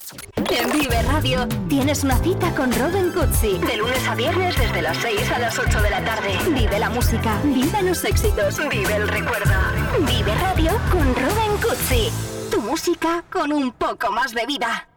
En Vive Radio tienes una cita con Robin Cutsi. De lunes a viernes desde las 6 a las 8 de la tarde. Vive la música, vive los éxitos, vive el recuerdo. Vive Radio con Robin Cutsi. Tu música con un poco más de vida.